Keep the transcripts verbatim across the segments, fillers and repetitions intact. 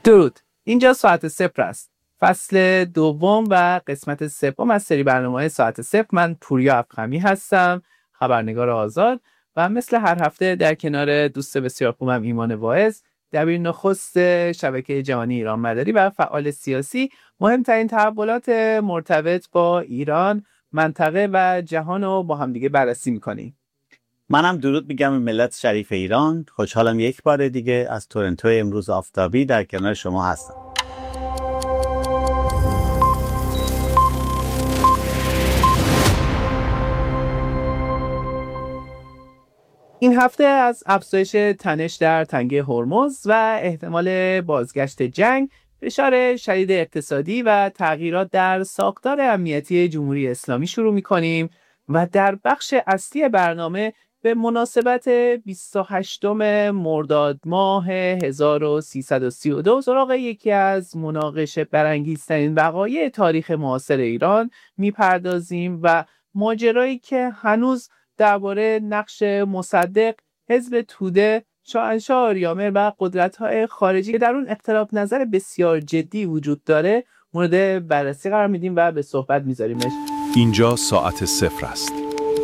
درود، اینجا ساعت صفر است. فصل دوم و قسمت سوم از سری برنامه‌های ساعت صفر. من پوریا افخمی هستم، خبرنگار آزاد، و مثل هر هفته در کنار دوست بسیار خوبم ایمان واعظ، دبیر نخست شبکه جهانی ایران مداری و فعال سیاسی، مهمترین تحولات مرتبط با ایران، منطقه و جهان رو با هم دیگه بررسی می‌کنیم. منم درود میگم به ملت شریف ایران. خوشحالم یک بار دیگه از تورنتو امروز آفتابی در کنار شما هستم. این هفته از افزایش تنش در تنگه هرمز و احتمال بازگشت جنگ، فشار شدید اقتصادی و تغییرات در ساختار امنیتی جمهوری اسلامی شروع می‌کنیم و در بخش اصلی برنامه به مناسبت بیست و هشتم مرداد ماه هزار و سیصد و سی و دو سراغ یکی از مناقشه برانگیزترین وقایع تاریخ معاصر ایران میپردازیم و ماجرایی که هنوز درباره نقش مصدق، حزب توده، شاهنشاه آریامر و قدرت‌های خارجی در اون اختلاف نظر بسیار جدی وجود داره مورد بررسی قرار میدیم و به صحبت میذاریمش. اینجا ساعت صفر است.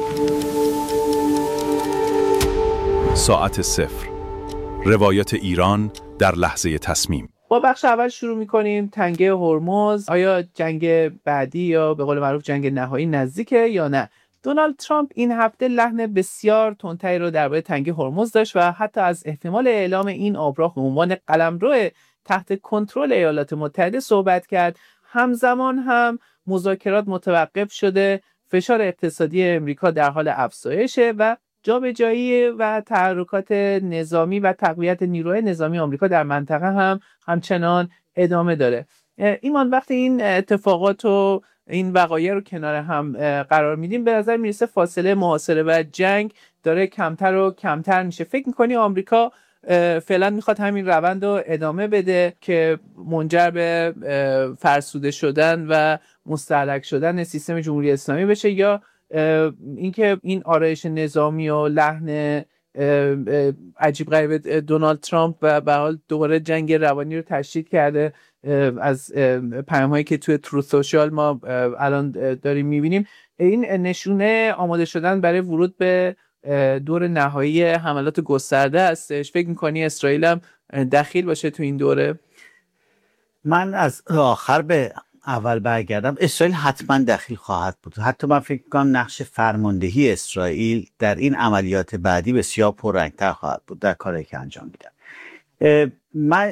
ساعت صفر، روایت ایران در لحظه تصمیم. با بخش اول شروع میکنیم. تنگه هرمز، آیا جنگ بعدی یا به قول معروف جنگ نهایی نزدیکه یا نه؟ دونالد ترامپ این هفته لحن بسیار تندتری رو درباره تنگه هرمز داشت و حتی از احتمال اعلام این آبراق به عنوان قلمرو تحت کنترل ایالات متحده صحبت کرد. همزمان هم مذاکرات متوقف شده، فشار اقتصادی امریکا در حال افزایشه و جابجایی و تحرکات نظامی و تقویت نیروهای نظامی آمریکا در منطقه هم همچنان ادامه داره. ایمان، وقتی این اتفاقات و این وقایع رو کنار هم قرار میدیم به نظر میرسه فاصله محاصره و جنگ داره کمتر و کمتر میشه. فکر میکنی آمریکا فعلا میخواد همین روند رو ادامه بده که منجر به فرسوده شدن و مستهلک شدن سیستم جمهوری اسلامی بشه، یا اینکه این آرایش نظامی و لحن عجیب غریب دونالد ترامپ و به حال دوباره جنگ روانی رو تشدید کرده از پیام‌هایی که توی ترو سوشال ما الان داریم می‌بینیم، این نشونه آماده شدن برای ورود به دور نهایی حملات گسترده هستش؟ فکر می‌کنی اسرائیل هم دخیل باشه تو این دوره؟ من از آخر به اول برگردم، اسرائیل حتما دخیل خواهد بود. حتی من فکر می‌کنم نقش فرماندهی اسرائیل در این عملیات بعدی بسیار پررنگ‌تر خواهد بود در کاری که انجام میدن. من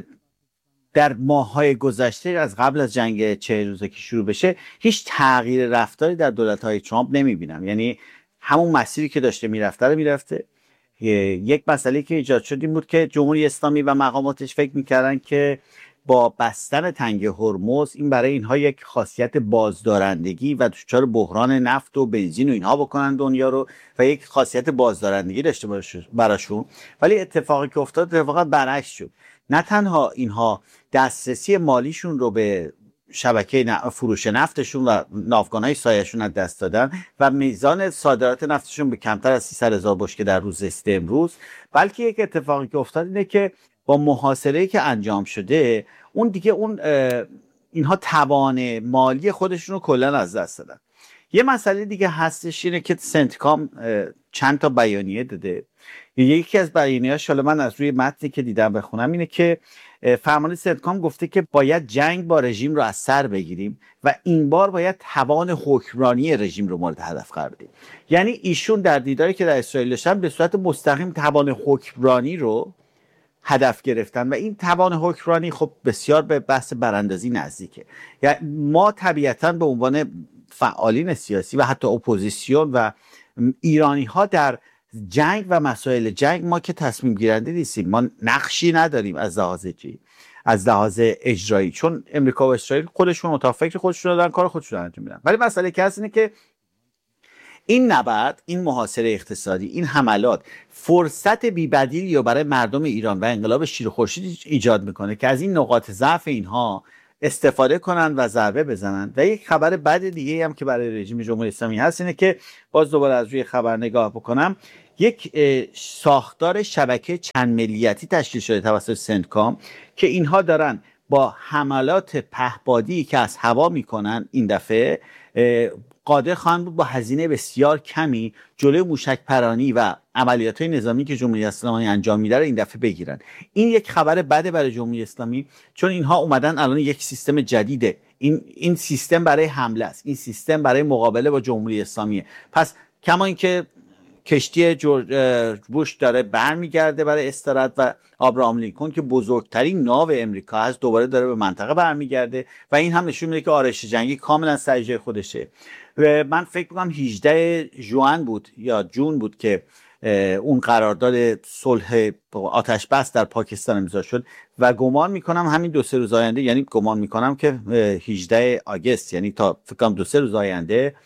در ماه‌های گذشته از قبل از جنگ چهل روزه که شروع بشه هیچ تغییر رفتاری در دولت‌های ترامپ نمی‌بینم. یعنی همون مسیری که داشته میرفته رو میرفته. یک مسئله که ایجاد شد این بود که جمهوری اسلامی و مقاماتش فکر می‌کردن که با بستن تنگه هرمز این برای اینها یک خاصیت بازدارندگی و دچار بحران نفت و بنزین و اینها بکنن دنیا رو و یک خاصیت بازدارندگی داشته باشه براشون. ولی اتفاقی که افتاد اتفاقا برعکس شد. نه تنها اینها دسترسی مالیشون رو به شبکه فروش نفتشون و ناوگان‌های سایه‌شون از دست دادن و میزان صادرات نفتشون به کمتر از سیصد هزار بشکه در روز است امروز، بلکه یک اتفاقی که افتاد اینه که با محاصره‌ای که انجام شده اون دیگه اون اینها توان مالی خودشون رو کلا از دست دادن. یه مسئله دیگه هستش اینه که سنتکام چند تا بیانیه داده. یکی از بیانیه‌هاش، حالا من از روی متنی که دیدم بخونم، اینه که فرمانده سنتکام گفته که باید جنگ با رژیم رو از سر بگیریم و این بار باید توان حکمرانی رژیم رو مورد هدف قرار بدیم. یعنی ایشون در دیداری که در اسرائیل داشتن به صورت مستقیم توان حکمرانی رو هدف گرفتن و این توان حکمرانی خب بسیار به بحث براندازی نزدیکه. یعنی ما طبیعتاً به عنوان فعالین سیاسی و حتی اپوزیسیون و ایرانی ها در جنگ و مسائل جنگ ما که تصمیم گیرنده نیستیم، ما نقشی نداریم از لحاظ چی از لحاظ اجرایی، چون امریکا و اسرائیل خودشون متفکر خودشون دارن، کار خودشون انجام میدن. ولی مسئله که هست اینه که این نبرد، این محاصره اقتصادی، این حملات فرصت بی‌بدیلی رو برای مردم ایران و انقلاب شیر و خورشید ایجاد میکنه که از این نقاط ضعف اینها استفاده کنن و ضربه بزنن. و یک خبر بد دیگه هم که برای رژیم جمهوری اسلامی هست اینه که باز دوباره از روی خبر نگاه بکنم، یک ساختار شبکه چند ملیتی تشکیل شده توسط سنتکام که اینها دارن با حملات پهپادی که از هوا میکنن این دفعه قادر خواهند بود با هزینه بسیار کمی جلوی موشک پرانی و عملیات‌های نظامی که جمهوری اسلامی انجام میده رو این دفعه بگیرن. این یک خبر بده برای جمهوری اسلامی، چون اینها اومدن الان یک سیستم جدیده، این این سیستم برای حمله است، این سیستم برای مقابله با جمهوری اسلامیه. پس کما اینکه کشتی جورج بوش داره برمیگرده برای استراحت و آبراهام لینکلن که بزرگترین ناو امریکا هست دوباره داره به منطقه برمیگرده و این هم نشون میده که آرایش جنگی کاملا سر جای خودشه. و من فکر می‌کنم هجدهم ژوئن بود یا جون بود که اون قرارداد صلح آتش بس در پاکستان امضا شد و گمان میکنم همین دو سه روز آینده، یعنی گمان میکنم که هجدهم آگوست، یعنی تا فکر کنم دو سه روز آینده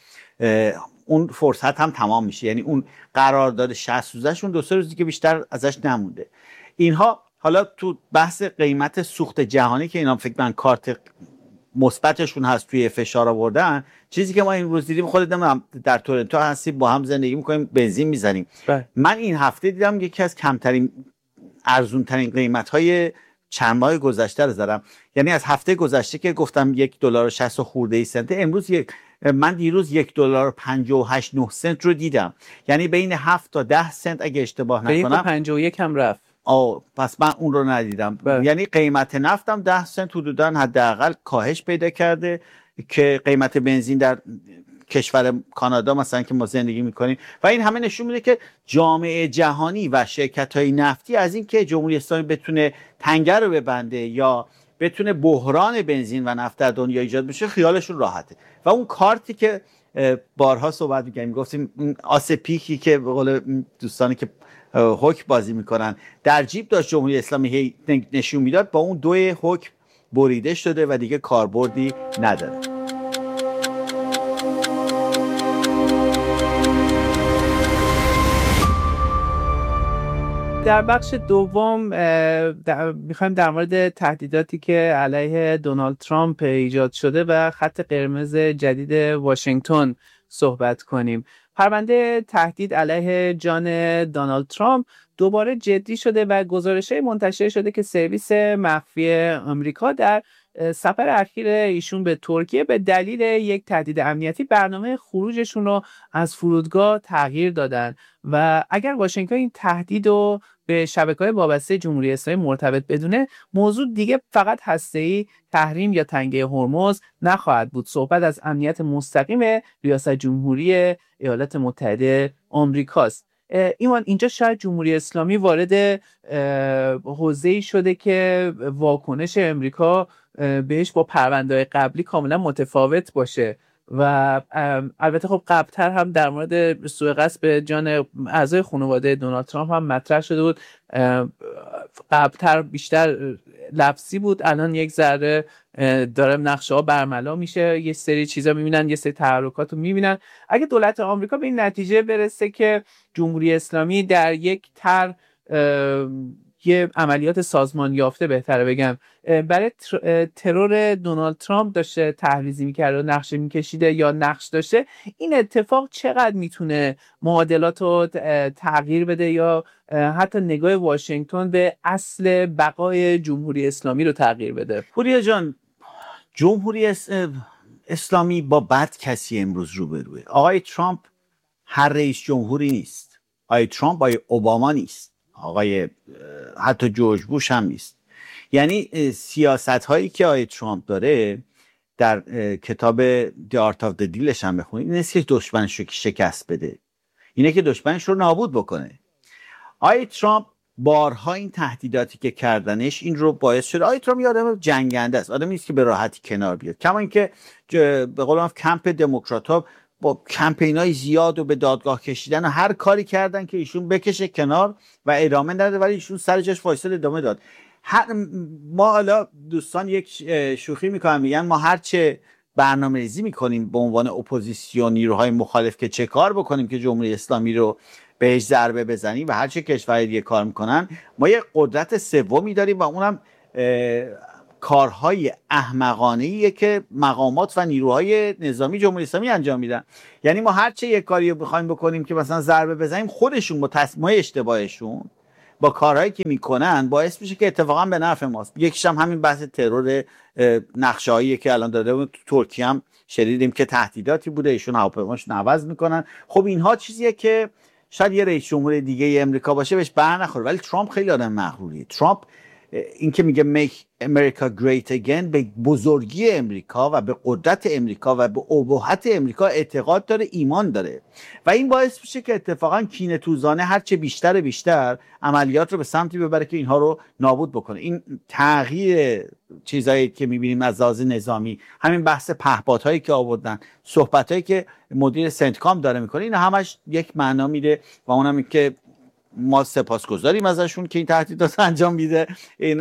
اون فرصت هم تمام میشه، یعنی اون قرارداد شصت روزشون دو سه روزی که بیشتر ازش نمونده. اینها حالا تو بحث قیمت سوخت جهانی که اینا فکر من کارت مثبتشون هست توی فشار آوردن، چیزی که ما این روز دیدیم، خودت در تورنتو هستیم با هم زندگی میکنیم بنزین میزنیم، من این هفته دیدم یکی از کمترین ارزون ترین قیمت های چند ماه گذشته رو زدم، یعنی از هفته گذشته که گفتم یک دلار و شصت خورده ای سنت، امروز یک من دیروز یک دلار و پنجاه و هشت نه سنت رو دیدم، یعنی بین هفت تا ده سنت اگه اشتباه نکنم. پنجاه و یک هم رفت. آه پس من اون رو ندیدم. بله. یعنی قیمت نفتم ده سنت حدوداً حداقل کاهش پیدا کرده که قیمت بنزین در کشور کانادا مثلا که ما زندگی میکنیم، و این همه نشون میده که جامعه جهانی و شرکت‌های نفتی از این که جمهوری اسلامی بتونه تنگه رو ببنده یا بتونه بحران بنزین و نفت در دنیا ایجاد بشه خیالشون راحته. و اون کارتی که بارها صحبت می‌کردیم، گفتیم آس پیکی که به قول دوستانی که حکم بازی میکنن در جیب داشت جمهوری اسلامی نشون میداد، با اون دوی حکم بریده شده و دیگه کاربردی نداره. در بخش دوم میخوایم در مورد تهدیداتی که علیه دونالد ترامپ ایجاد شده و خط قرمز جدید واشنگتن صحبت کنیم. پرونده تهدید علیه جان دونالد ترامپ دوباره جدی شده و گزارش‌های منتشر شده که سرویس مخفی آمریکا در سفر اخیر ایشون به ترکیه به دلیل یک تهدید امنیتی برنامه خروجشون رو از فرودگاه تغییر دادن و اگر واشنگتن این تهدید رو به شبکه‌های وابسته جمهوری اسلامی مرتبط بدونه، موضوع دیگه فقط هسته‌ای تحریم یا تنگه هرمز نخواهد بود. صحبت از امنیت مستقیم ریاست جمهوری ایالات متحده آمریکاست. ایمان، اینجا شاید جمهوری اسلامی وارد حوزه‌ای شده که واکنش امریکا بهش با پرونده‌های قبلی کاملا متفاوت باشه و البته خب قبلتر هم در مورد سوء قصد به جان اعضای خانواده دونالد ترامپ هم مطرح شده بود. قبلتر بیشتر لفظی بود، الان یک ذره داره نقشه ها برملا میشه، یه سری چیزا میبینن، یه سری تحرکات رو میبینن. اگه دولت آمریکا به این نتیجه برسه که جمهوری اسلامی در یک تر یه عملیات سازمان یافته بهتره بگم برای ترور دونالد ترامپ داشته تحریزی میکرده و نقشه میکشیده یا نقش داشته، این اتفاق چقدر میتونه معادلات رو تغییر بده یا حتی نگاه واشنگتن به اصل بقای جمهوری اسلامی رو تغییر بده؟ پوریا جان، جمهوری اس... اسلامی با بد کسی امروز روبروه. آقای ترامپ هر رئیس جمهوری نیست، آقای ترامپ آقای اوباما نیست، آقای حتی جورج بوش هم نیست. یعنی سیاست هایی که آقای ترامپ داره در کتاب The Art of the Dealش هم بخونید، این نیست که دشمنش رو شکست بده، اینه که دشمنش رو نابود بکنه. آقای ترامپ بارها این تهدیداتی که کردنش این رو باعث شده. آقای ترامپ یه آدم جنگنده است، آدمی نیست که به راحتی کنار بیاد. کما اینکه به قول من کمپ دموکرات‌ها با کمپینای زیاد و به دادگاه کشیدن و هر کاری کردن که ایشون بکشه کنار و ادامه نده، ولی ایشون سر جاش وایساد ادامه داد. هر ما حالا دوستان یک شوخی میکنن، میگن ما هر چه برنامه‌ریزی میکنیم به عنوان اپوزیسیون، نیروهای مخالف که چه کار بکنیم که جمهوری اسلامی رو بهش ضربه بزنیم و هر چه کشورهای دیگه کار میکنن، ما یه قدرت سومی داریم و اونم کارهای احمقانه‌ایه که مقامات و نیروهای نظامی جمهوری اسلامی انجام میدن. یعنی ما هر چه یک کاری رو بخوایم بکنیم که مثلا ضربه بزنیم، خودشون با تصمیم‌های اشتباهشون با کارهایی که میکنن باعث میشه که اتفاقا به نفع ماست. یکیش هم همین بحث ترور نقشه‌هایی که الان داده بود تو ترکیه هم شنیدیم که تهدیداتی بوده، ایشون هواپیماشون عوض میکنن. خب اینها چیزیه که شاید یه رئیس جمهور دیگه ای امریکا باشه بهش بر نخوره، ولی ترامپ خیلی آدم مغروریه. ترامپ این که میگه make America great again به بزرگی امریکا و به قدرت امریکا و به ابهت امریکا اعتقاد داره، ایمان داره و این باعث میشه که اتفاقا کینه توزانه هرچه بیشتر بیشتر عملیات رو به سمتی ببره که اینها رو نابود بکنه. این تغییر چیزایی که میبینیم از لحاظ نظامی، همین بحث پهپادهایی که آوردن، صحبتایی که مدیر سنتکام داره میکنه، این همش یک معنا میده و اونم این که ما سپاسگزاریم ازشون که این تهدیدات انجام میده، این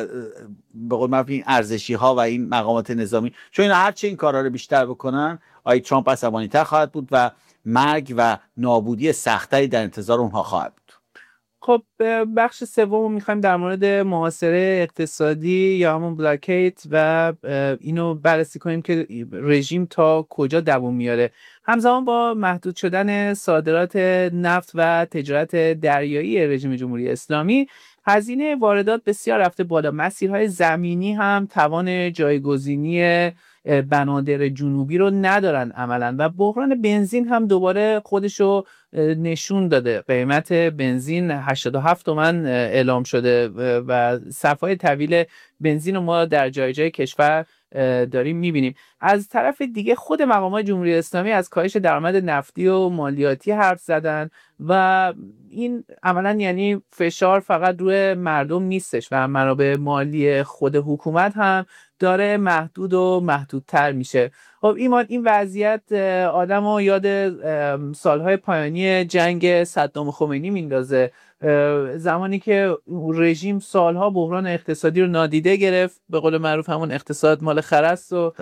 به قول معروف این ارزشی ها و این مقامات نظامی، چون اینا هر چه این کارا رو بیشتر بکنن آقای ترامپ عصبانی‌تر خواهد بود و مرگ و نابودی سختری در انتظار اونها خواهد بود. خب بخش سوم میخوایم در مورد محاصره اقتصادی یا همون بلاکیت و اینو بررسی کنیم که رژیم تا کجا دوام میاره. همزمان با محدود شدن صادرات نفت و تجارت دریایی رژیم جمهوری اسلامی، هزینه واردات بسیار رفته بالا. مسیرهای زمینی هم توان جایگزینی بنادر جنوبی رو ندارن عملا و بحران بنزین هم دوباره خودشو نشون داده. قیمت بنزین هشتاد و هفت تومن اعلام شده و صفهای طویل بنزین رو ما در جای جای کشور داریم میبینیم. از طرف دیگه خود مقامات جمهوری اسلامی از کاهش درآمد نفتی و مالیاتی حرف زدن و این عملا یعنی فشار فقط روی مردم نیستش و منابع مالی خود حکومت هم داره محدود و محدودتر میشه. خب ایمان، این وضعیت آدمو یاد سالهای پایانی جنگ صدام خمینی میندازه، زمانی که رژیم سالها بحران اقتصادی رو نادیده گرفت، به قول معروف همون اقتصاد مال خرست و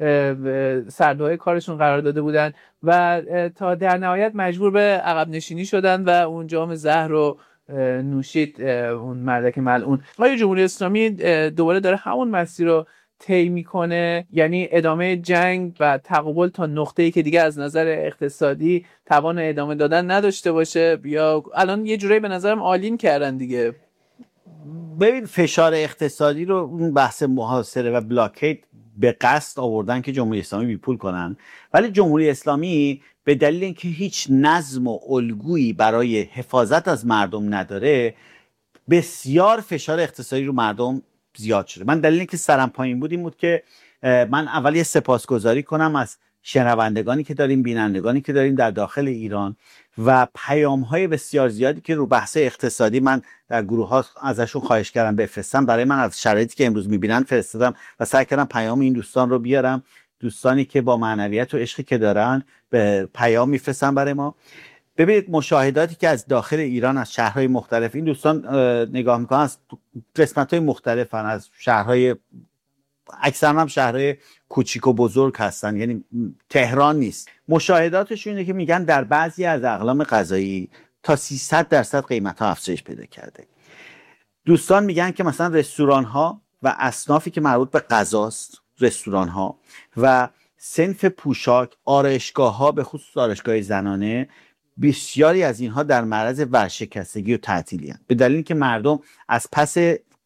سردهای کارشون قرار داده بودن و تا در نهایت مجبور به عقب نشینی شدن و اون جام زهر رو نوشید اون مردک ملعون. آیا جمهوری اسلامی دوباره داره همون مسیر رو طی میکنه، یعنی ادامه جنگ و تقابل تا نقطه‌ای که دیگه از نظر اقتصادی توان ادامه دادن نداشته باشه، یا الان یه جورایی به نظرم آلین کردن دیگه؟ ببین فشار اقتصادی رو اون بحث محاصره و بلاکیت به قصد آوردن که جمهوری اسلامی بیپول کنن، ولی جمهوری اسلامی به دلیل اینکه هیچ نظم و الگویی برای حفاظت از مردم نداره بسیار فشار اقتصادی رو مردم زیاد شده. من دلیلی که سرم پایین بود این بود که من اول یه سپاسگزاری کنم از شنوندگانی که داریم، بینندگانی که داریم در داخل ایران و پیام‌های بسیار زیادی که رو بحث اقتصادی من در گروه‌ها ازشون خواهش کردم بفرستم. برای من از شرایطی که امروز می‌بینن فرستادم و سعی کردم پیام این دوستان رو بیارم، دوستانی که با معنویت و عشقی که دارن به پیام میفرستن برای ما. ببینید مشاهداتی که از داخل ایران از شهرهای مختلف این دوستان نگاه میکنن، از قسمت‌های مختلفن، از شهرهای اکثرا هم شهرهای کوچیک و بزرگ هستن، یعنی تهران نیست. مشاهداتشون اینه که میگن در بعضی از اقلام غذایی تا سیصد درصد قیمت‌ها افزایش پیدا کرده. دوستان میگن که مثلا رستوران‌ها و اصنافی که مربوط به غذاست، رستوران‌ها و صنف پوشاک، آرایشگاه‌ها به خصوص آرایشگاه زنانه، بسیاری از اینها در معرض ورشکستگی و تعطیلی هستند، به دلیل که مردم از پس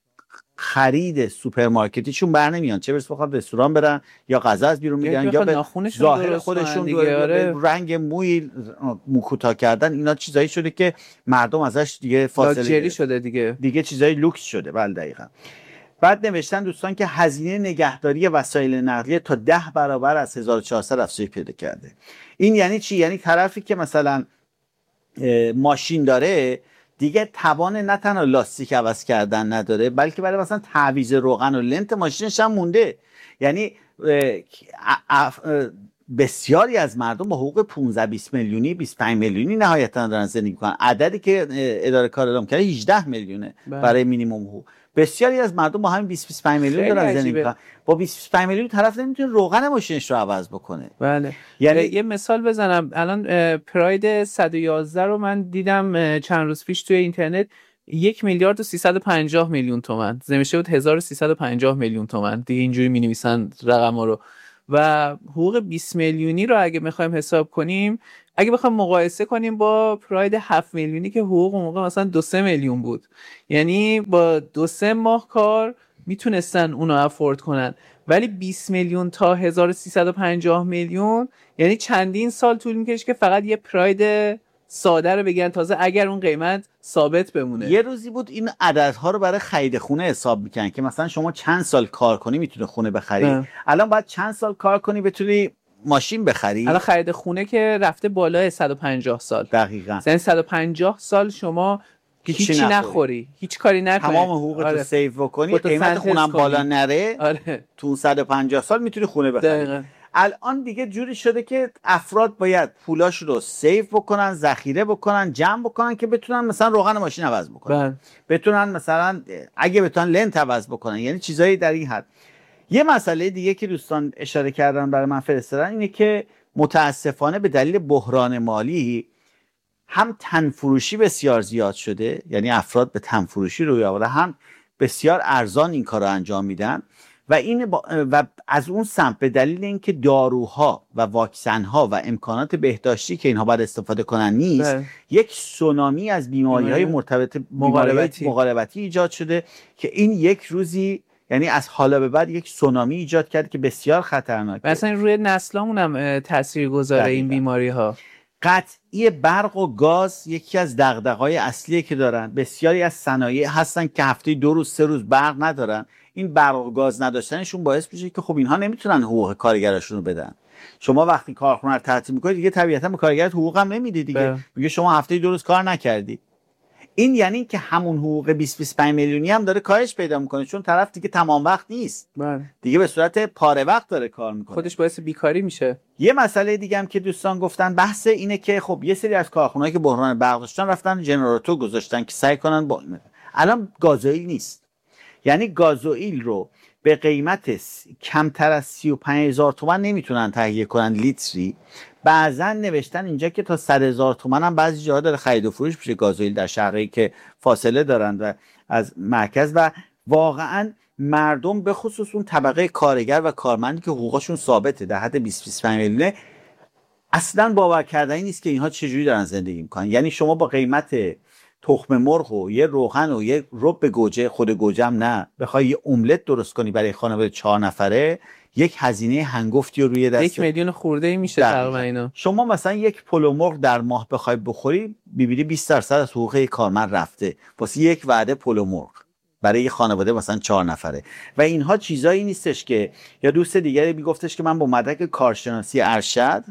خرید سوپرمارکتیشون بر نمیان، چه برسه بخواد رستوران برن یا غذا از بیرون میگیرن یا به ظاهر خودشون دیگه رنگ موی مو کوتاه کردن. اینا چیزایی شده که مردم ازش دیگه فاصله شده، دیگه دیگه چیزای لوکس شده. بله دقیقاً. بعد نوشتن دوستان که هزینه نگهداری وسایل نقلیه تا ده برابر از هزار و چهارصد افزایش پیدا کرده. این یعنی چی؟ یعنی طرفی که مثلا ماشین داره دیگه توان نه تنها لاستیک عوض کردن نداره، بلکه برای مثلا تعویض روغن و لنت ماشینش هم مونده. یعنی بسیاری از مردم با حقوق پانزده بیست میلیونی بیست و پنج میلیونی نهایتا دارن زندگی میکنن. عددی که اداره کار اعلام کرده هجده میلیونه برای مینیمم حقوق. بسیاری از مردم با همین بیست بیست و پنج میلیون دارن زندگی میکنن. با بیست بیست و پنج میلیون طرف نمیتونه روغن ماشینش رو عوض بکنه. بله. یعنی یه مثال بزنم، الان پراید صد و یازده رو من دیدم چند روز پیش توی اینترنت، یک میلیارد و سیصد و پنجاه میلیون تومان، نوشته بود هزار و سیصد و پنجاه میلیون تومان دیگه، اینجوری می نویسن رقما رو. و حقوق بیست میلیونی رو اگه میخوایم حساب کنیم، اگه بخوایم مقایسه کنیم با پراید هفت میلیونی که حقوق اون موقع مثلا دو سه میلیون بود، یعنی با دو سه ماه کار میتونستن اونو افورد کنن. ولی بیست میلیون تا هزار و سیصد و پنجاه میلیون یعنی چندین سال طول میکشه که فقط یه پراید ساده رو بگیرن، تازه اگر اون قیمت ثابت بمونه. یه روزی بود این عددها رو برای خرید خونه حساب میکنن که مثلا شما چند سال کار کنی میتونه خونه بخری. نه. الان باید چند سال کار کنی بتونی ماشین بخری. الان خرید خونه که رفته بالای صد و پنجاه سال. دقیقاً. یعنی صد و پنجاه سال شما هیچی نخوری. نخوری هیچ کاری نکنی، تمام حقوقت آره. رو سیو بکنی، قیمت خونم بالا نره. آره. تو صد و پنجاه سال میتونی خونه بخری. دقیقاً. الان دیگه جوری شده که افراد باید پولاش رو سیو بکنن، ذخیره بکنن، جمع بکنن که بتونن مثلا روغن ماشین عوض بکنن. بله. بتونن مثلا اگه بتونن لنت عوض بکنن، یعنی چیزایی در این حد. یه مسئله دیگه که دوستان اشاره کردن برای من فرستادن اینه که متاسفانه به دلیل بحران مالی هم تنفروشی بسیار زیاد شده، یعنی افراد به تنفروشی روی آورده، هم بسیار ارزان این کار رو انجام میدن و این با و از اون سمت به دلیل اینکه داروها و واکسن‌ها و امکانات بهداشتی که اینها باید استفاده کنن نیست، بله. یک سونامی از بیماری‌های مرتبط مقاربتی. مقاربتی ایجاد شده که این یک روزی، یعنی از حالا به بعد یک سونامی ایجاد کرد که بسیار خطرناکه. مثلا روی نسلامون هم تاثیر گذاره این بیماری‌ها. قطعی برق و گاز یکی از دغدغه‌های اصلیه که دارن. بسیاری از صنایع هستن که هفته دو روز سه روز برق ندارن. این برق و گاز نداشتنشون باعث میشه که خب اینها نمیتونن حقوق کارگراشون رو بدن. شما وقتی کارخونه رو تعطیل میکنید دیگه طبیعتا به کارگرت حقوق هم نمیدی دیگه. میگه شما هفته دو روز کار نکردی. این یعنی که همون حقوق بیست بیست و پنج میلیونی هم داره کاهش پیدا میکنه، چون طرف دیگه تمام وقت نیست. بله. دیگه به صورت پاره وقت داره کار میکنه. خودش باعث بیکاری میشه. یه مسئله دیگه هم که دوستان گفتن بحث اینه که خب یه سری از کارخونه‌ای که بحران برق داشتن رفتن ژنراتور گذاشتن که سعی کنن با الان گازوئیل نیست. یعنی گازوئیل رو به قیمت کمتر از سی و پنج هزار تومان نمیتونن تهیه کنن لیتری. بعضا نوشتن اینجا که تا صد هزار تومان هم بعضی جاها داره خرید و فروش میشه گازوئیل در شهرهایی که فاصله دارن و از مرکز، و واقعا مردم به خصوص اون طبقه کارگر و کارمندی که حقوقشون ثابته در حد بیست بیست و پنج میلیونه اصلا باور کردنی نیست که اینها چجوری دارن زندگی میکنن. یعنی شما با قیمت تخم مرغ و یه روغن و یه رب گوجه، خود گوجه هم نه، بخوای یه املت درست کنی برای خانواده چهار نفره، یک هزینه هنگفتی رو روی دست یک میلیون خورده ای میشه تقریبا اینا. شما مثلا یک پلو مرغ در ماه بخوای بخوری می‌بینی بیست درصد از حقوق یک کارمند رفته واسه یک وعده پلو مرغ برای یه خانواده مثلا چهار نفره. و اینها چیزایی نیستش که، یا دوست دیگری میگفتش که من با مدرک کارشناسی ارشد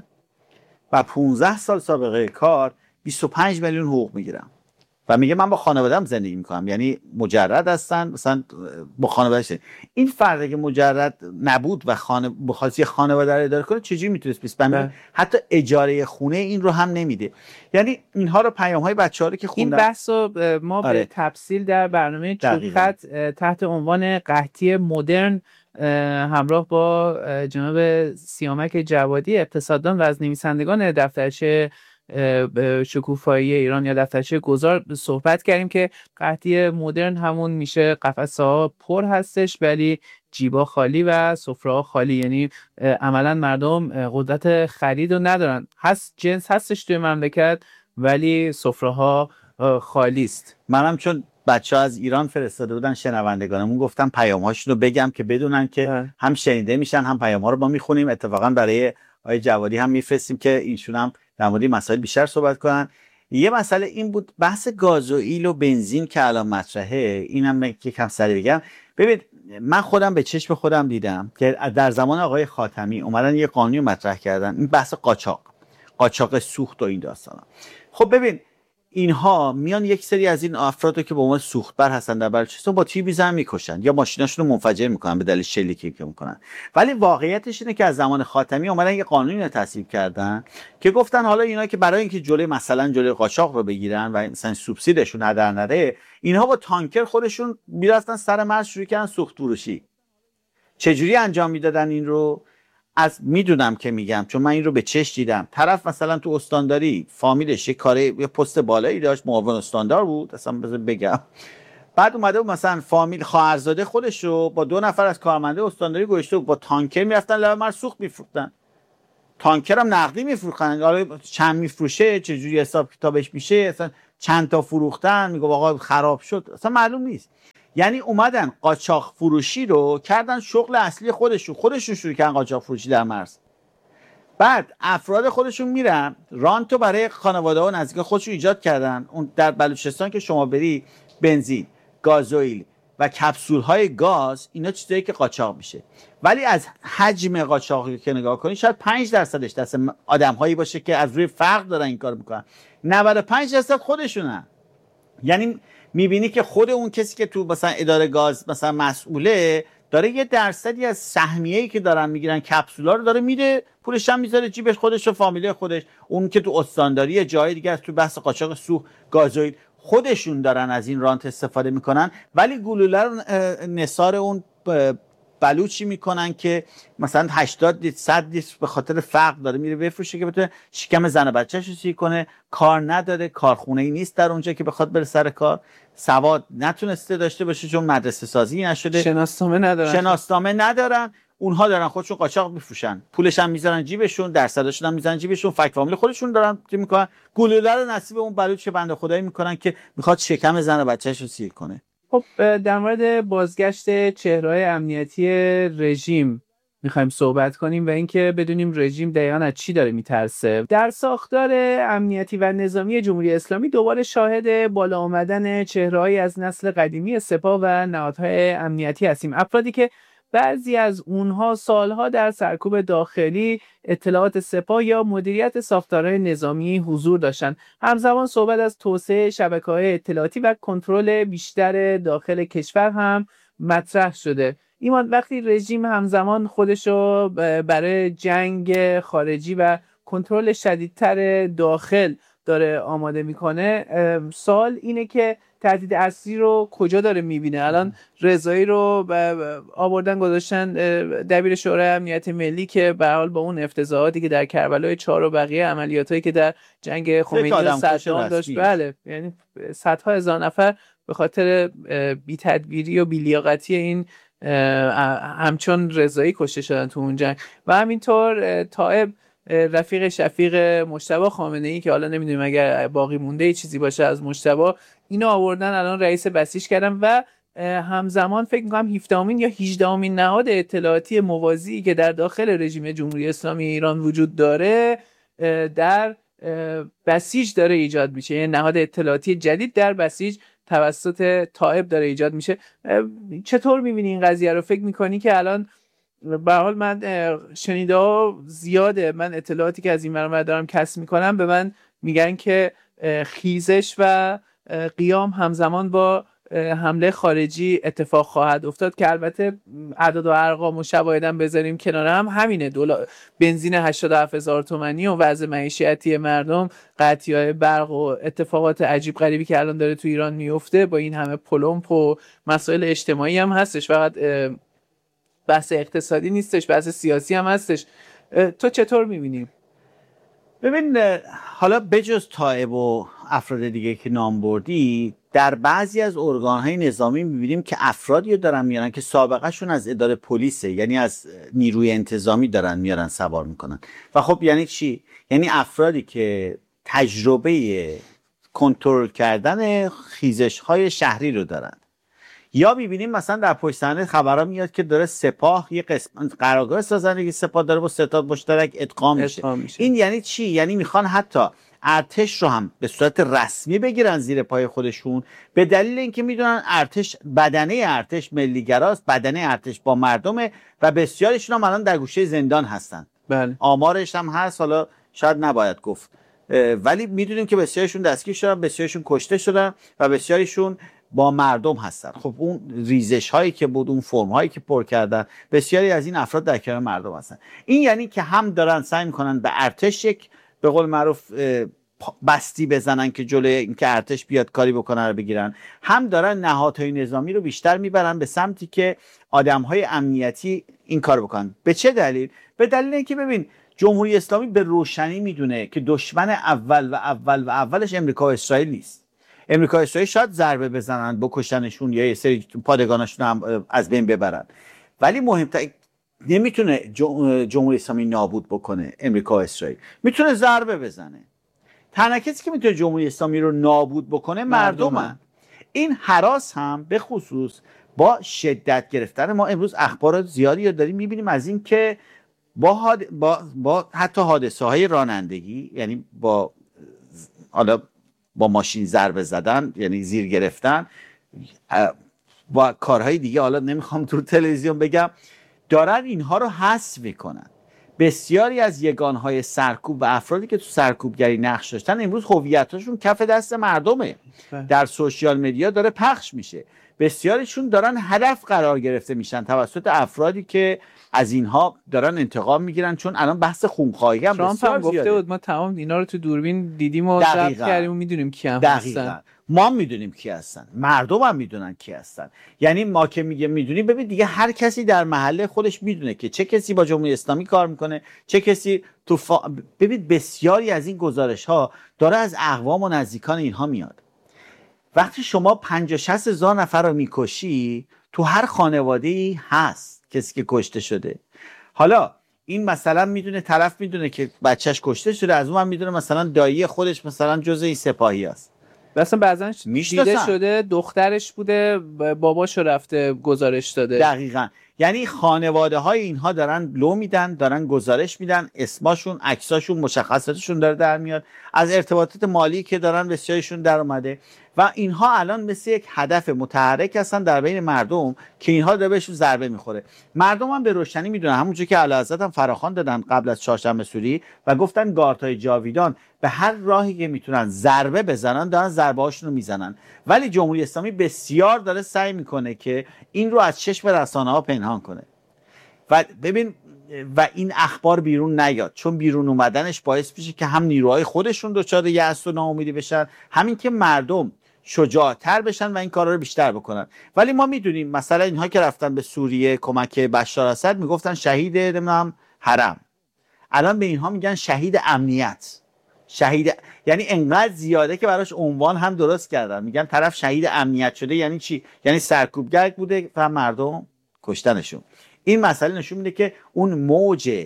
و پانزده سال سابقه کار بیست و پنج میلیون حقوق میگیرم و میگه من با خانواده‌ام زندگی میکنم، یعنی مجرد هستن، مثلا با خانواده‌اش. این فرد که مجرد نبود و خانه بخواد یه خانواده رو اداره کنه چجوری میتونست بیست و پنج میلیون حتی اجاره خونه این رو هم نمیده. یعنی اینها رو پیام‌های بچه‌ها رو که خوندم، این بحثو ما آره. به تفصیل در برنامه چوب‌خط تحت عنوان قحطی مدرن همراه با جناب سیامک جوادی اقتصاددان و از نویسندگان دفترچه شکوفایی ایران یا دفترچه گذار صحبت کردیم که قحطی مدرن همون میشه قفسه ها پر هستش ولی جیبا خالی و سفره ها خالی، یعنی عملا مردم قدرت خرید رو ندارن. هست جنس هستش توی مملکت ولی سفره ها خالی است. منم چون بچه ها از ایران فرستاده بودن شنوندگانمون گفتم پیام هاشون رو بگم که بدونن که اه. هم شنیده میشن هم پیام ها رو ما میخونیم. اتفاقا برای آقای جوادی هم میفرستیم که اینشون هم در مورد مسائل بیشتر صحبت کنن. یه مسئله این بود بحث گازوئیل و بنزین که الان مطرحه، اینم یکم سریع بگم. ببین من خودم به چشم خودم دیدم که در زمان آقای خاتمی اومدن یه قانونی مطرح کردن، این بحث قاچاق قاچاق سوخت و این داستانا. خب ببین اینها میان یک سری از این افرادی که به عنوان سوختبر هستن در بلوچستان با تیر میزنن میکشن یا ماشیناشون رو منفجر میکنن به دلیل شلیکی که میکنن. ولی واقعیتش اینه که از زمان خاتمی اومدن یه قانونی رو تصویب کردن که گفتن حالا اینا که برای اینکه جلوی مثلا جلوی قاچاق رو بگیرن و مثلا سوبسیدشون هدر نره، اینها با تانکر خودشون میرفتن سر مرز شروع کردن سوخت فروشی. چجوری انجام میدادن این رو؟ از میدونم که میگم چون من این رو به چشم دیدم، طرف مثلا تو استانداری فامیلش یه کاری یه پست بالایی داشت، معاون استاندار بود، اصلا بذار بگم، بعد اومده بود مثلا فامیل خواهرزاده خودش رو با دو نفر از کارمنده استانداری گذاشته بود، با تانکر میرفتن لب مرز سوخت میفروختن، تانکر هم نقدی میفروختن، حالا چند میفروشه چه جوری حساب کتابش میشه، اصلا چند تا فروختن، میگه آقا خراب شد، اصلا معلوم نیست. یعنی اومدن قاچاق فروشی رو کردن شغل اصلی خودشون، خودشون شروع کردن قاچاق فروشی در مرز. بعد افراد خودشون میرن رانتو برای خانواده ها نزدیک خودشون ایجاد کردن. اون در بلوچستان که شما بری بنزین، گازوئیل و کپسول های گاز، اینا چیزایی که قاچاق میشه، ولی از حجم قاچاقی که نگاه کنی شاید پنج درصدش دست آدم هایی باشه که از روی فقر دارن این کار میکنن، نود و پنج درصد خودشونن. یعنی میبینی که خود اون کسی که تو مثلا اداره گاز مثلا مسئوله داره یه درصدی از سهمیه‌ای که دارن میگیرن کپسولا رو داره میده، پولش هم میذاره جیبش خودش و فامیلی خودش. اون که تو استانداری جای دیگه از تو بحث قاچاق سوخت گازوئیل خودشون دارن از این رانت استفاده میکنن، ولی گلوله رو نثار اون بلوچی میکنن که مثلا هشتاد لیتر صد لیتر به خاطر فقر داره میره بفروشه که بتونه شکم زن و بچه‌ش رو سیر کنه، کار نداره، کارخونه‌ای نیست در اونجا که بخواد بره سر کار، سواد نتونسته داشته باشه چون مدرسه سازی نشده، شناسنامه ندارن شناسنامه ندارن اونها دارن خودشون قاچاق میفروشن، پولش هم میذارن جیبشون، درصدشون هم میذارن جیبشون، فک فامیل خودشون دارن میکنن، گلوله رو نصیب اون بلوچ بنده خدایی میکنن که میخواد شکم زن و بچه‌ش رو سیر کنه. خب در مورد بازگشت چهره‌های امنیتی رژیم میخوایم صحبت کنیم و اینکه بدونیم رژیم دقیقاً از چی داره میترسه. در ساختار امنیتی و نظامی جمهوری اسلامی دوباره شاهد بالا آمدن چهره‌هایی از نسل قدیمی سپاه و نهادهای امنیتی هستیم، افرادی که بعضی از اونها سالها در سرکوب داخلی اطلاعات سپاه یا مدیریت ساختارهای نظامی حضور داشتند. همزمان صحبت از توسعه شبکه‌های اطلاعاتی و کنترل بیشتر داخل کشور هم مطرح شده. ایمان، وقتی رژیم همزمان خودشو برای جنگ خارجی و کنترل شدیدتر داخل داره آماده میکنه، سوال اینه که تهدید اصلی رو کجا داره میبینه؟ الان رضایی رو آوردن گذاشتن دبیر شورای امنیت ملی که به هر حال با اون افتضاحاتی که در کربلای چهار و بقیه عملیاتایی که در جنگ خمینی و صدام داشت، بله یعنی صدها هزار نفر به خاطر بی‌تدبیری و بی‌لیاقتی این همچون رضایی کشته شدن تو اون جنگ. و همینطور طائب رفیق شفیق مجتبی خامنه‌ای که حالا نمیدونیم اگر باقی مونده ای چیزی باشه از مجتبی، اینو آوردن الان رئیس بسیج کردن و همزمان فکر می‌کنم هفدهمین یا هجدهمین نهاد اطلاعاتی موازی که در داخل رژیم جمهوری اسلامی ایران وجود داره در بسیج داره ایجاد میشه، یعنی نهاد اطلاعاتی جدید در بسیج توسط طائب داره ایجاد میشه. چطور می‌بینی این قضیه رو؟ فکر می‌کنی که الان به هر حال من شنیده ها زیاده، من اطلاعاتی که از این منابع دارم کسب میکنم به من میگن که خیزش و قیام همزمان با حمله خارجی اتفاق خواهد افتاد که البته اعداد و ارقام و شواهدم بذاریم کنار هم همینه. دلار بنزین هشتاد و هفت هزار تومانی و وضع معیشتی مردم، قطعی‌های برق و اتفاقات عجیب غریبی که الان داره تو ایران میفته با این همه پلمپ و مسائل اجتماعی هم هستش، فقط بحث اقتصادی نیستش، بحث سیاسی هم هستش. تو چطور می‌بینی؟ ببین حالا بجز طائب و افراد دیگه که نام بردی، در بعضی از ارگان‌های نظامی می‌بینیم که افرادی رو دارن میارن که سابقه شون از اداره پلیسه، یعنی از نیروی انتظامی دارن میارن سوار میکنن. و خب یعنی چی؟ یعنی افرادی که تجربه کنترل کردن خیزش‌های شهری رو دارن. یا می‌بینیم مثلا در پشت صحنه خبرها میاد که داره سپاه یه قسم قرارگاه سازندگی سپاه داره با ستاد مشترک ادغام میشه. میشه. این یعنی چی؟ یعنی میخوان حتی ارتش رو هم به صورت رسمی بگیرن زیر پای خودشون، به دلیل اینکه میدونن ارتش، بدنه ارتش ملیگراست، بدنه ارتش با مردمه و بسیاریشون هم الان در گوشه زندان هستن. بله. آمارش هم هست، حالا شاید نباید گفت، ولی میدونیم که بسیاریشون دستگیر شدن، بسیاریشون کشته شدن و بسیاریشون با مردم هستن. خب اون ریزش هایی که بود، اون فرم هایی که پر کردن، بسیاری از این افراد در کنار مردم هستن. این یعنی که هم دارن سعی میکنن به ارتش یک به قول معروف بستی بزنن که جلوی اینکه ارتش بیاد کاری بکنن رو بگیرن، هم دارن نهادهای نظامی رو بیشتر میبرن به سمتی که آدمهای امنیتی این کار بکنن. به چه دلیل؟ به دلیل اینکه ببین جمهوری اسلامی به روشنی میدونه که دشمن اول و اول و اولش امریکا و اسرائیل نیست. امریکا و اسرائیل شاید ضربه بزنن بکشنشون یا یه سری پادگاناشون هم از بین ببرن، ولی مهمتر نمیتونه جمهوری اسلامی نابود بکنه امریکا و اسرائیل، میتونه ضربه بزنه. تنها کسی که میتونه جمهوری اسلامی رو نابود بکنه مردمن. این هراس هم به خصوص با شدت گرفتن ما امروز اخبار زیادی رو داریم میبینیم از این که با, حاد... با... با حتی حادثه های رانندگی، یعنی با حالا با ماشین ضربه زدن، یعنی زیر گرفتن، با کارهای دیگه حالا نمیخوام تو تلویزیون بگم، دارن اینها رو حذف میکنن. بسیاری از یگانهای سرکوب و افرادی که تو سرکوبگری نقش داشتن امروز هویتاشون کف دست مردمه، در سوشیال مدیا داره پخش میشه. بسیاریشون دارن هدف قرار گرفته میشن توسط افرادی که از اینها دارن انتقام میگیرن، چون الان بحث خونخواهی هم ترامپ بسیار هم گفته زیاده. بود ما تمام اینا رو تو دوربین دیدیم و ضبط کردیم و میدونیم کی هم هستن. ما هم میدونیم کی هستن، مردم هم میدونن کی هستن. یعنی ما که میگه میدونیم، ببین دیگه هر کسی در محله خودش میدونه که چه کسی با جمهوری اسلامی کار میکنه، چه کسی تو فا... ببین بسیاری از این گزارش ها داره از اقوام و نزدیکان اینها میاد. وقتی شما پنجاه شصت هزار نفر رو میکشی، تو هر خانواده‌ای هست کسی که کشته شده. حالا این مثلا میدونه، طرف میدونه که بچهش کشته شده، از اون هم میدونه مثلا دایی خودش مثلا جزء این سپاهی است. مثلا بعضن دیده شده دخترش بوده باباش رفته گزارش داده. دقیقاً. یعنی خانواده های اینها دارن لو میدن، دارن گزارش میدن، اسماشون، عکساشون، مشخصاتشون داره در میاد، از ارتباطات مالی که دارن بسیارشون در اومده و اینها الان مثل یک هدف متحرک هستن در بین مردم که اینها داره بهشون ضربه میخوره. مردم هم به روشنی میدونن، همونجوری که اعلیحضرت هم فراخوان دادن قبل از چهارشنبه سوری و گفتن گاردهای جاویدان به هر راهی که میتونن ضربه بزنن دارن ضربه هاشون رو میزنن. ولی جمهوری اسلامی بسیار داره سعی میکنه که این رو از چشم رسانه ها پنهان کنه و ببین و این اخبار بیرون نیاد، چون بیرون اومدنش باعث میشه که هم نیروهای خودشون دچار یأس و ناامیدی بشن، همین که مردم شجاعتر بشن و این کارا رو بیشتر بکنن. ولی ما میدونیم مثلا اینها که رفتن به سوریه کمک بشار اسد میگفتن شهید نمیدونم حرم، الان به اینها میگن شهید امنیت. شهید یعنی انقدر زیاده که براش عنوان هم درست کردن، میگن طرف شهید امنیت شده. یعنی چی؟ یعنی سرکوبگر بوده و مردم کشتنشون. این مسئله نشون میده که اون موج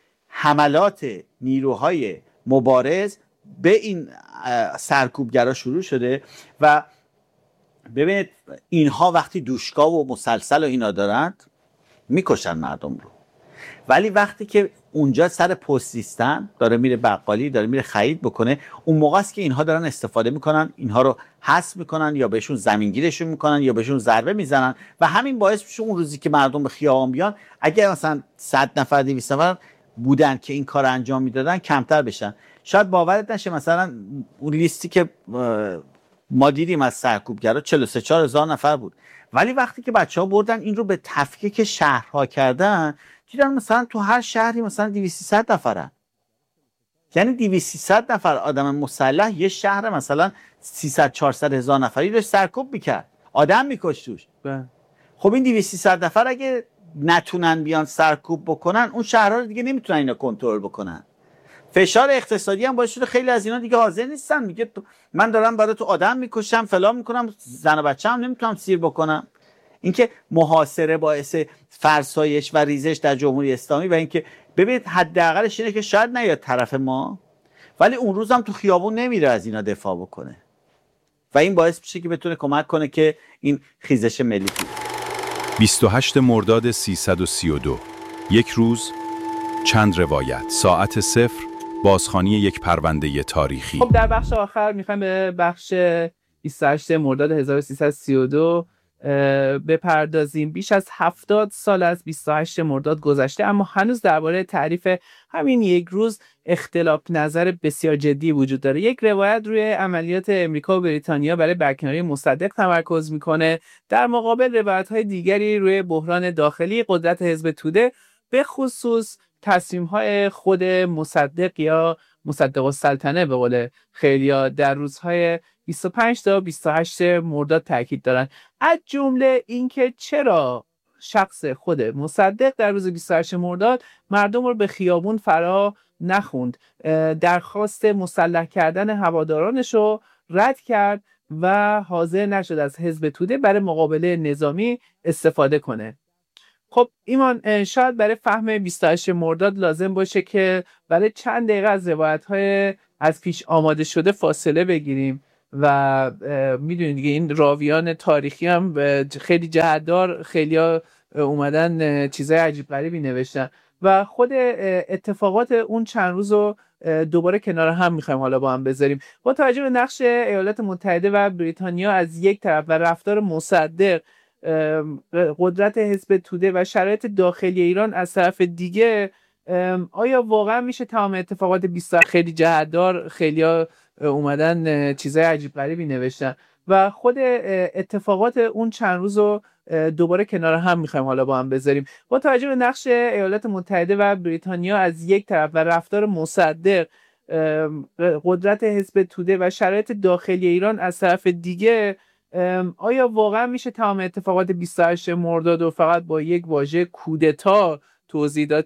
حملات نیروهای مبارز به این سرکوبگرا شروع شده و ببینید اینها وقتی دوشکا و مسلسل و اینا دارند میکشن مردم رو، ولی وقتی که اونجا سر پستیستن داره میره بقالی داره میره خرید بکنه، اون موقع است که اینها دارن استفاده میکنن، اینها رو حذف میکنن یا بهشون زمینگیرشون میکنن یا بهشون ضربه میزنن و همین باعث میشه اون روزی که مردم به خیابان بیان، اگر مثلا صد نفر دویست نفر بودن که این کار انجام میدادن کمتر بشن. شاید باورت نشه مثلا اون لیستی که ما دیدیم از سرکوبگرا چهل و سه چهار هزار نفر بود، ولی وقتی که بچه‌ها بردن این رو به تفکیک شهرها کردن دیدن مثلا تو هر شهری مثلا دویست سیصد نفرن. یعنی دویست سیصد نفر آدم مسلح یه شهر مثلا سیصد چهارصد هزار نفری داشت سرکوب میکرد، آدم میکشت توش. خب این دویست سیصد نفر اگه نتونن بیان سرکوب بکنن، اون شهرها رو دیگه نمیتونن اینا کنترل بکنن. فشار اقتصادی هم باعث شده خیلی از اینا دیگه حاضر نیستن، میگه من دارم برای تو آدم میکشم فلان میکنم، زن و بچه هم نمیتونم سیر بکنم. اینکه محاصره باعث فرسایش و ریزش در جمهوری اسلامی و اینکه ببینید حداقلش اینه که شاید نیاد طرف ما، ولی اون روز هم تو خیابون نمیره از اینا دفاع بکنه و این باعث میشه که بتونه کمک کنه که این خیزش ملی کنه. بیست و هشتم مرداد سیصد و سی و دو، یک روز، چند روایت، ساعت صفر، بازخوانی یک پرونده تاریخی. خب در بخش آخر میخوایم به بخش بیست و هشتم مرداد هزار و سیصد و سی و دو بپردازیم. بیش از هفتاد سال از بیست و هشتم مرداد گذشته، اما هنوز درباره تعریف همین یک روز اختلاف نظر بسیار جدی وجود داره. یک روایت روی عملیات امریکا و بریتانیا برای برکناری مصدق تمرکز میکنه، در مقابل روایت‌های دیگری روی بحران داخلی قدرت حزب توده، به خصوص تصمیم‌های خود مصدق یا مصدق السلطنه به قول خیلیا در روزهای بیست و پنج تا بیست و هشت مرداد تاکید دارن، از جمله اینکه چرا شخص خود مصدق در روز بیست و هشت مرداد مردم رو به خیابون فرا نخوند، درخواست مسلح کردن هوادارانش رو رد کرد و حاضر نشد از حزب توده برای مقابله نظامی استفاده کنه. خب ایمان، شاید برای فهم بیست و هشت مرداد لازم باشه که برای چند دقیقه از روایت‌های از پیش آماده شده فاصله بگیریم و میدونید دیگه این راویان تاریخی هم خیلی جهتدار، خیلیا اومدن چیزای عجیب غریبی نوشتن و خود اتفاقات اون چند روز رو دوباره کنار هم میخوایم حالا با هم بذاریم. با توجه به نقش ایالات متحده و بریتانیا از یک طرف و رفتار مصدق، قدرت حزب توده و شرایط داخلی ایران از طرف دیگه، آیا واقعا میشه تمام اتفاقات بیست خیلی جهتدار، خیلیا اومدن چیزای عجیب غریبی نوشتن و خود اتفاقات اون چند روز رو دوباره کنار هم میخوایم حالا با هم بذاریم. با توجه به نقش ایالات متحده و بریتانیا از یک طرف و رفتار مصدق، قدرت حزب توده و شرایط داخلی ایران از طرف دیگه، آیا واقعا میشه تمام اتفاقات بیست و هشت مرداد رو فقط با یک واژه کودتا توضیح داد؟